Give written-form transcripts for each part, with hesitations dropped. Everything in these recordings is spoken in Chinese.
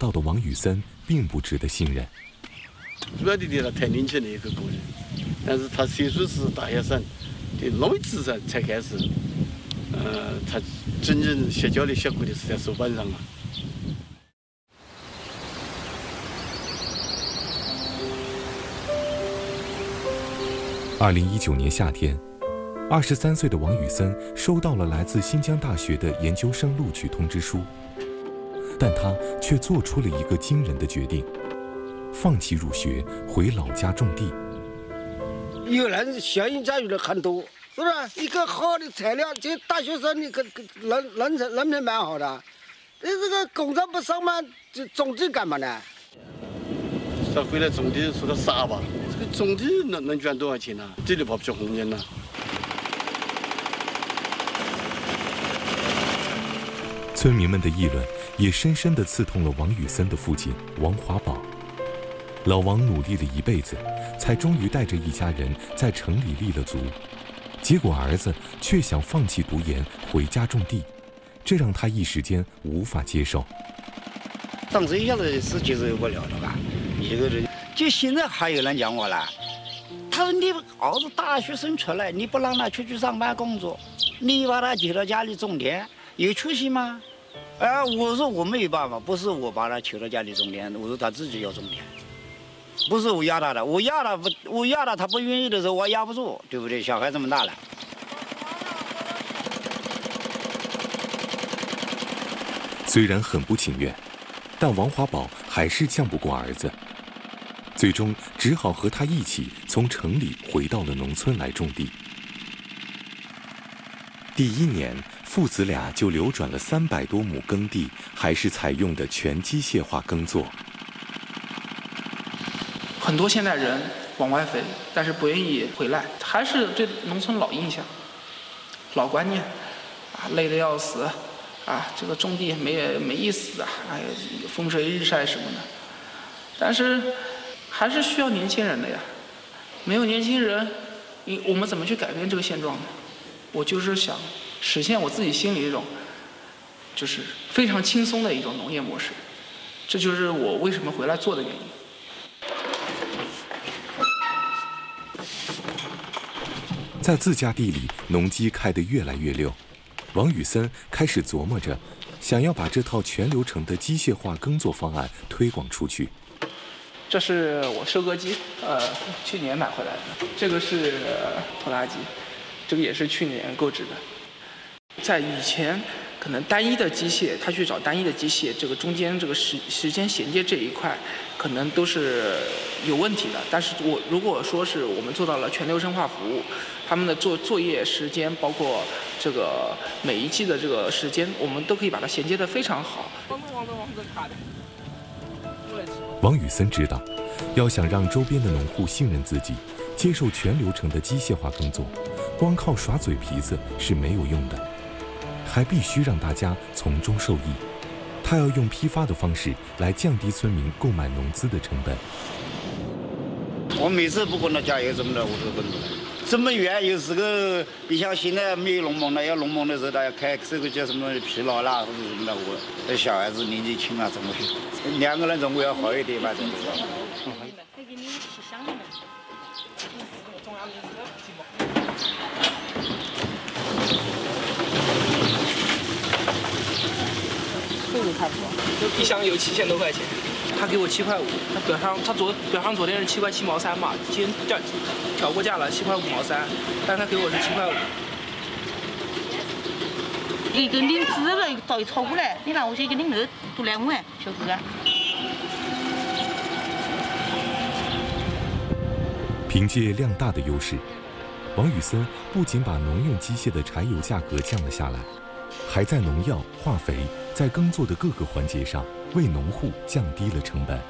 到的王宇森并不值得信任。 主要的他太年轻的一个个人，但是他虽说是大学生，的那么自然才开始，他真正学教的效果的是在手板上啊。 2019年夏天，23岁的王宇森收到了来自新疆大学的研究生录取通知书，但他却做出了一个惊人的决定：放弃入学，回老家种地。 有人效应教育的很多，是不是？一个好的材料，这大学生你人成蛮好的。你这个工作不上班，就种地干嘛呢？ 他回来种地说他傻吧？这个种地能赚多少钱呢？这里跑不出红人呢。 村民们的议论也深深地刺痛了王宇森的父亲王华宝。老王努力了一辈子，才终于带着一家人在城里立了足，结果儿子却想放弃读研，回家种地，这让他一时间无法接受。 当时一下子是接受不了了吧？一个人，就现在还有人讲我了，他说你儿子大学生出来，你不让他出去上班工作，你把他接到家里种田，有出息吗？我说我没有办法，不是我把他求到家里种田，我说他自己要种田。不是我压他的，我压他，他不愿意的时候我压不住，对不对？小孩这么大了。 虽然很不情愿，但王华宝还是犟不过儿子，最终只好和他一起从城里回到了农村来种地。第1年，父子俩就流转了300多亩耕地，还是采用的全机械化耕作。 很多现代人往外飞，但是不愿意回来，还是对农村老印象、老观念，累得要死，这个种地没意思啊，风吹日晒什么的。但是还是需要年轻人的呀，没有年轻人，我们怎么去改变这个现状呢？我就是想实现我自己心里这种，就是非常轻松的一种农业模式，这就是我为什么回来做的原因。 在自家地里，农机开得越来越溜，王宇森开始琢磨着，想要把这套全流程的机械化耕作方案推广出去。 这是我收割机，去年买回来的。这个是拖拉机，这个也是去年购置的。在以前，可能单一的机械，他去找单一的机械，这个中间这个时间衔接这一块，可能都是有问题的。但是如果说是我们做到了全流程化服务，他们的作业时间，包括这个每一季的这个时间，我们都可以把它衔接得非常好。 王宇森知道，要想让周边的农户信任自己，接受全流程的机械化耕作，光靠耍嘴皮子是没有用的，还必须让大家从中受益。他要用批发的方式来降低村民购买农资的成本。 我每次不管他加油什么的，我都跟着。这么远有时候，你像现在没有农忙了，要农忙的时候，大家开这个叫什么疲劳啦或者什么的，我小孩子年纪轻啊，怎么去？2个人总归要好一点吧，怎么说？ 这个差不多，这一箱有7000多块钱，他给我7块5，表上昨天是7块7毛3嘛，今天调过价了7块5毛3，但他给我是7块5。 一个领子了，到一炒过来，你拿我去一个领肉都2万，小哥。 凭借量大的优势，王宇森不仅把农用机械的柴油价格降了下来，还在农药、化肥在耕作的各个环节上为农户降低了成本。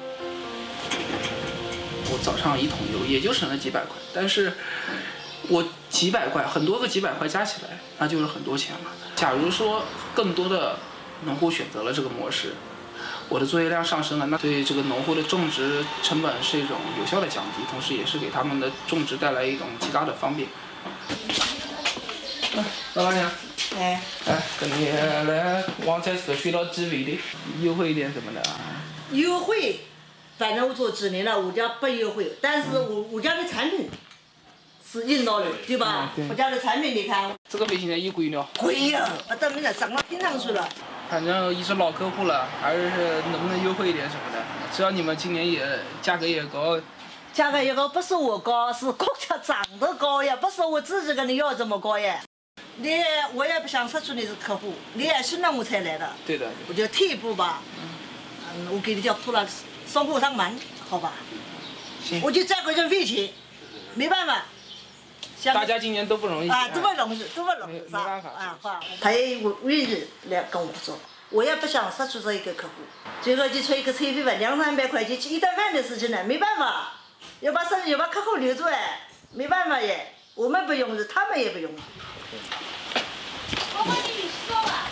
我早上1桶油也就省了几百块，但是我几百块，很多个几百块加起来，那就是很多钱了。假如说更多的农户选择了这个模式，我的作业量上升了，那对这个农户的种植成本是一种有效的降低，同时也是给他们的种植带来一种极大的方便。老板娘， 哎， 跟你来旺财这个学到几位的，优惠一点什么的。 优惠，反正我做几年了，我家不优惠，但是我家的产品是引导的，对吧？我家的产品你看， 这个费现在也贵了。 贵呀，我等明天涨到天上去了。 反正也是老客户了，还是能不能优惠一点什么的？只要你们今年也价格也高。 价格也高，不是我高，是国家涨得高呀，不是我自己跟你要这么高呀。我也不想失去你是客户，你也信任我才来的。 对的。 我就退一步吧，我给你叫拖了送货上门，好吧？ 行。 我就这个人费钱，没办法。 大家今年都不容易啊，都不容易， 没办法啊，好，他也愿意来跟我做，我也不想失去这一个客户。最后就出一个车费吧，200-300块钱，一顿饭的事情呢，没办法，要把客户留住哎，没办法耶，我们不容易，他们也不容易。我帮你说吧。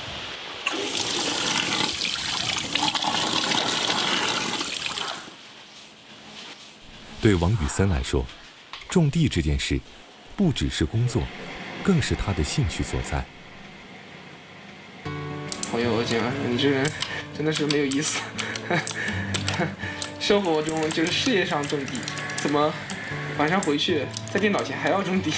对王宇森来说，种地这件事不只是工作，更是他的兴趣所在。 哎呦，我讲你这人真的是没有意思。生活中就是事业上种地，怎么晚上回去在电脑前还要种地？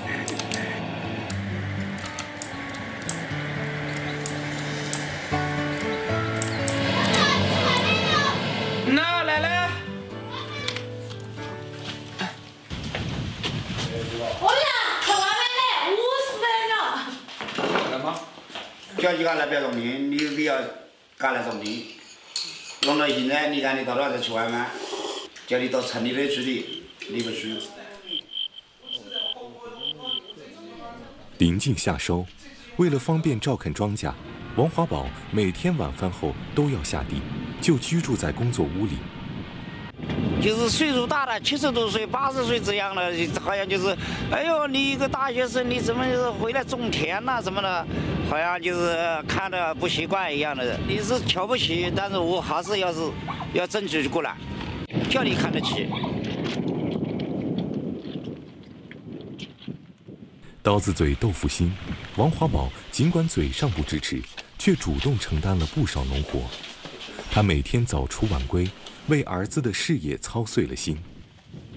那来了。 叫你干了别种地，你不要干了种地，弄到现在你看你到哪才吃完饭？叫你到城里头去的，你不去。 临近夏收，为了方便照看庄稼，王华宝每天晚饭后都要下地，就居住在工作屋里。 就是岁数大了，70多岁、80岁这样了，好像就是，哎呦，你一个大学生，你怎么回来种田呐、什么的，好像就是看着不习惯一样的。你是瞧不起，但是我还是要争取过来，叫你看得起。 刀子嘴豆腐心，王华宝尽管嘴上不支持，却主动承担了不少农活。他每天早出晚归，为儿子的事业操碎了心。